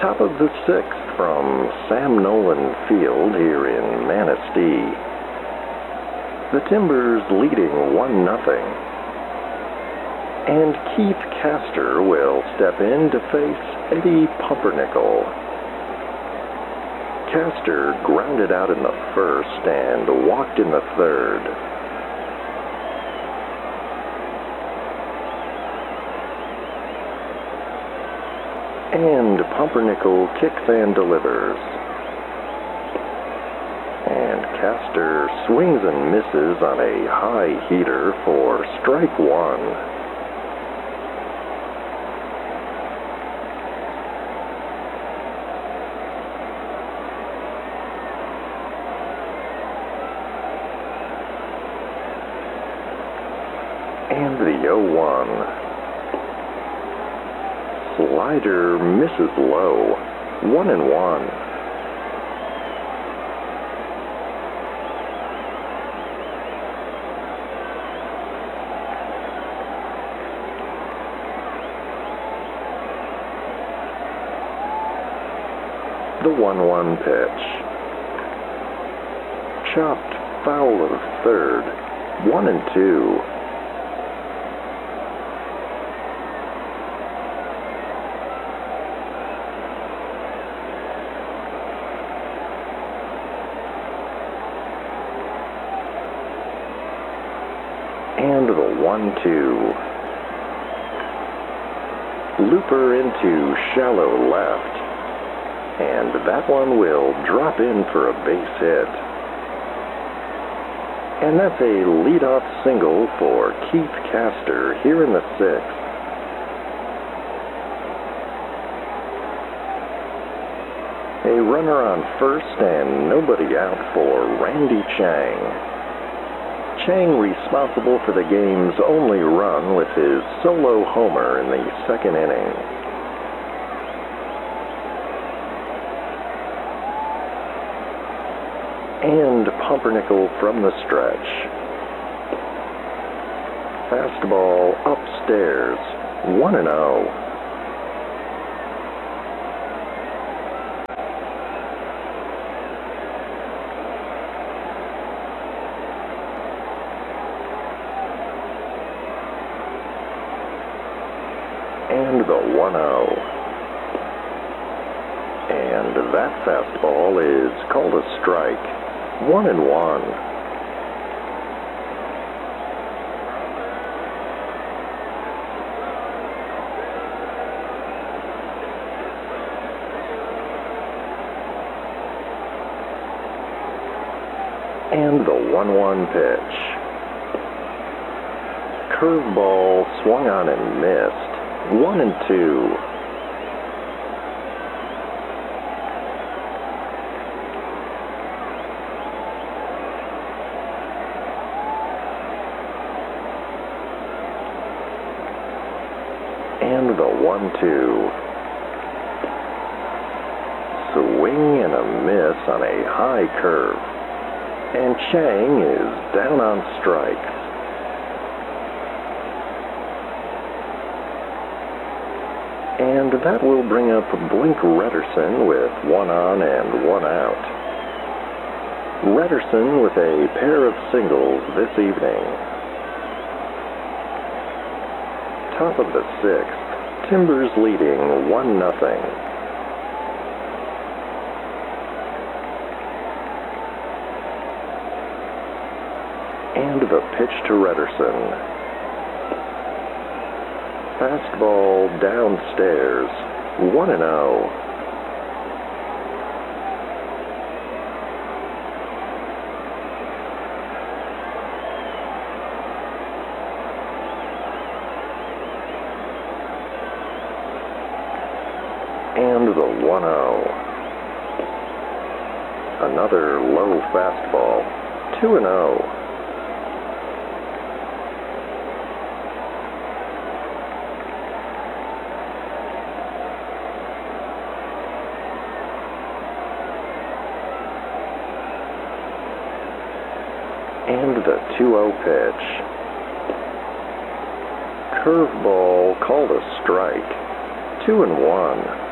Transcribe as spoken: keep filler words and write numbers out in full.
Top of the sixth from Sam Nolan Field here in Manistee. The Timbers leading one nothing. And Keith Castor will step in to face Eddie Pumpernickel. Castor grounded out in the first and walked in the third. And Pumpernickel kicks and delivers. And Castor swings and misses on a high heater for strike one. And the oh one. Slider misses low. One and one. The one one pitch. Chopped foul of third. One and two. And the one two. Looper into shallow left. And that one will drop in for a base hit. And that's a leadoff single for Keith Castor here in the sixth. A runner on first and nobody out for Randy Chang. Chang responsible for the game's only run with his solo homer in the second inning. And Pumpernickel from the stretch. Fastball upstairs, one and oh. And the one oh. And that fastball is called a strike. One and one. And the one one pitch. Curveball swung on and missed. One and two. And the one two. Swing and a miss on a high curve. And Chang is down on strikes. And that will bring up Blink Redderson with one on and one out. Redderson with a pair of singles this evening. Top of the sixth, Timbers leading one nothing. And the pitch to Redderson. Fastball downstairs, one and oh. And the one oh. Another low fastball, two and oh. And the two oh pitch. Curveball called a strike. Two and one.